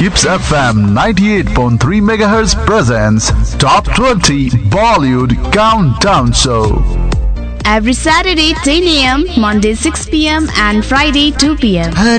Kips FM 98.3 MHz presents Top 20 Bollywood Countdown Show. Every Saturday 10 a.m., Monday 6 p.m. and Friday 2 p.m. Her